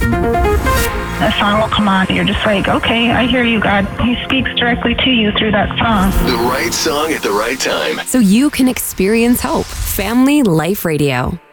A song will come on, you're just like, okay, I hear you, God. He speaks directly to you through that song. The right song at the right time. So you can experience hope. Family Life Radio.